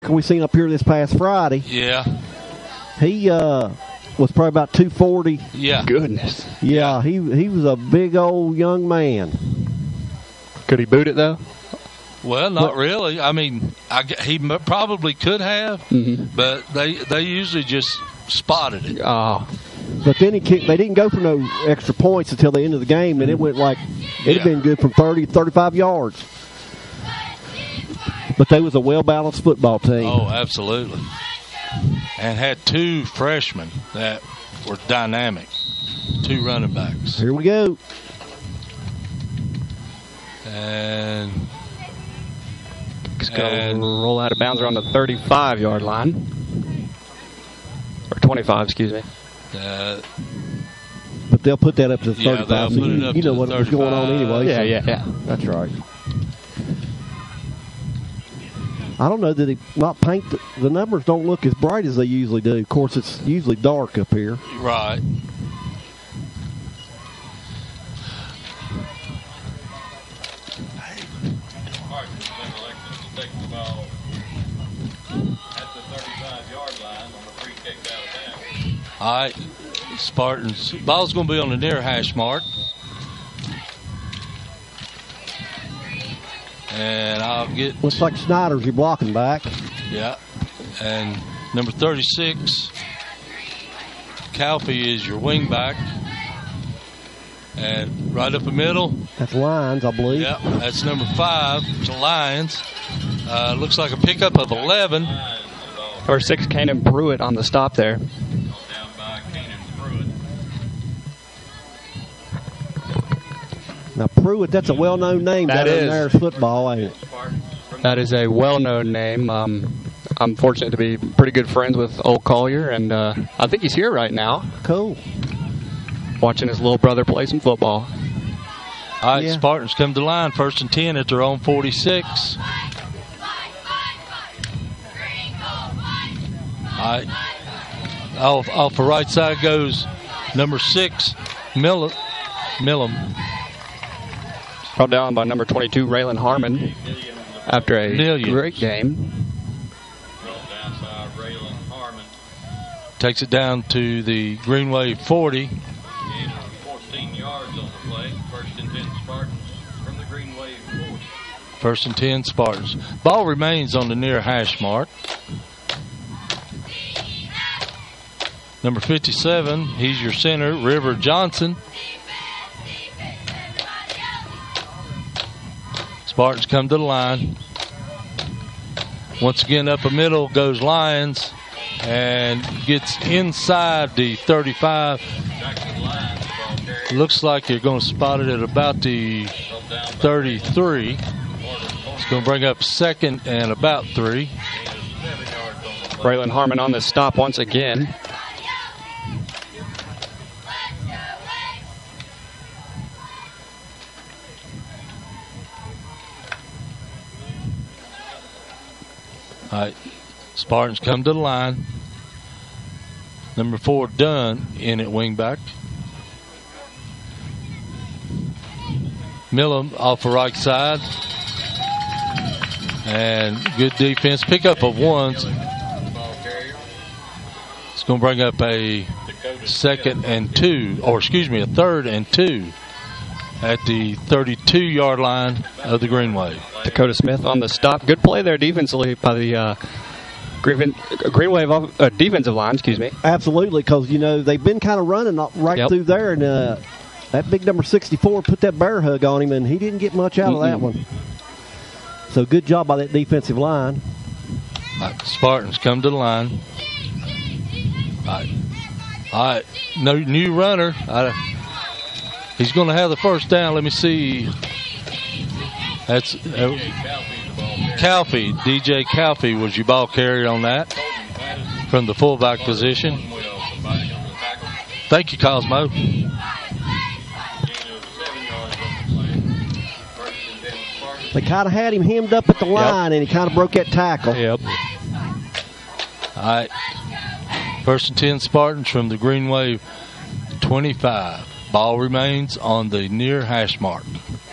we seen up here this past Friday. Yeah. He was probably about 240. Yeah. Goodness. Yeah, he was a big old young man. Could he boot it, though? Well, not really. I mean, he probably could have, but they usually just spotted it. Oh. But then they didn't go for no extra points until the end of the game, and it went like it had been good from 30, 35 yards. But they was a well-balanced football team. Oh, absolutely. And had two freshmen that were dynamic, two running backs. Here we go. And it's going to roll out of bounds around the 35-yard line. Or 25, excuse me. But they'll put that up to 35. They'll so put it up you know to what 35. was going on anyway. Yeah. That's right. I don't know that he might paint the numbers don't look as bright as they usually do. Of course, it's usually dark up here. Right. All right, Spartans. Ball's going to be on the near hash mark. And I'll get... Looks like Snyder's your blocking back. Yeah. And number 36, Calfee is your wing back. And right up the middle. That's Lyons, I believe. Yeah, that's number 5, to Lyons. Looks like a pickup of 11. Or 6, Kanan Pruitt on the stop there. Now, Pruitt, that's a well-known name down in Mariners football, ain't it? That is a well-known name. I'm fortunate to be pretty good friends with Old Collier, and I think he's here right now. Cool. Watching his little brother play some football. All right, Spartans come to the line, 1st and 10 at their own 46. All right. Off the right side goes number 6, Millum. Brought down by number 22, Raylan Harmon, after a great game. Takes it down to the Greenway 40. 14 yards on the play. 1st and 10 Spartans from the Greenway 40. 1st and 10 Spartans. Ball remains on the near hash mark. Number 57, he's your center, River Johnson. Spartans come to the line. Once again, up the middle goes Lyons and gets inside the 35. Looks like you're going to spot it at about the 33. It's going to bring up 2nd and about 3. Raylan Harmon on the stop once again. All right, Spartans come to the line. Number 4, Dunn, in at wingback. Millum off the right side. And good defense. Pickup of 1. It's going to bring up a 2nd and 2, or excuse me, a 3rd and 2 at the 32-yard line of the Greenway. Dakota Smith on the stop. Good play there defensively by the Greenway defensive line, excuse me. Absolutely, because, you know, they've been kind of running right through there, and that big number 64 put that bear hug on him, and he didn't get much out of that one. So good job by that defensive line. Spartans come to the line. All right. No new runner. He's going to have the first down. Let me see. That's Calfee. DJ Calfee was your ball carrier on that from the fullback position. Thank you, Cosmo. They kind of had him hemmed up at the line, and he kind of broke that tackle. Yep. All right. 1st and 10 Spartans from the Greenway 25. Ball remains on the near hash mark.